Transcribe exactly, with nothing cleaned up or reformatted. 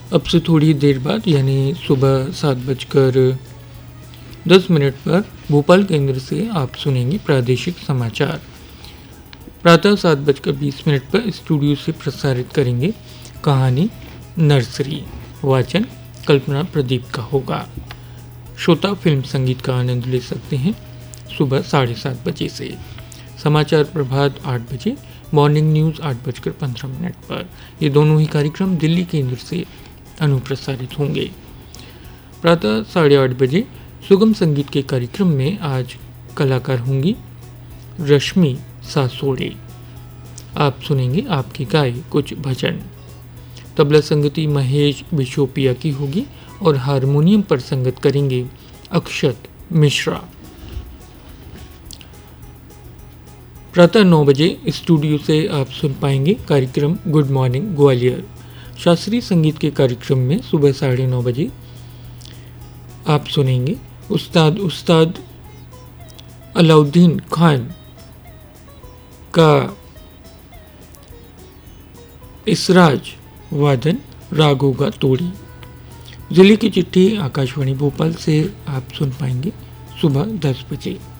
अब से थोड़ी देर बाद यानी सुबह सात बजकर दस मिनट पर भोपाल केंद्र से आप सुनेंगे प्रादेशिक समाचार। प्रातः सात बजकर बीस मिनट पर स्टूडियो से प्रसारित करेंगे कहानी नर्सरी। वाचन कल्पना प्रदीप का होगा। श्रोता फिल्म संगीत का आनंद ले सकते हैं सुबह साढ़े सात बजे से। समाचार प्रभात आठ बजे, मॉर्निंग न्यूज़ आठ बजकर पंद्रह मिनट पर। ये दोनों ही कार्यक्रम दिल्ली केंद्र से अनुप्रसारित होंगे। प्रातः साढ़े आठ बजे सुगम संगीत के कार्यक्रम में आज कलाकार होंगी रश्मि सासोड़े। आप सुनेंगे आपके गाए कुछ भजन। तबला संगति महेश बिशोपिया की होगी और हारमोनियम पर संगत करेंगे अक्षत मिश्रा। प्रातः नौ बजे स्टूडियो से आप सुन पाएंगे कार्यक्रम गुड मॉर्निंग ग्वालियर। शास्त्रीय संगीत के कार्यक्रम में सुबह साढ़े नौ बजे आप सुनेंगे उस्ताद उस्ताद अलाउद्दीन खान का इसराज वादन राग होगा तोड़ी। जिले की चिट्ठी आकाशवाणी भोपाल से आप सुन पाएंगे सुबह दस बजे।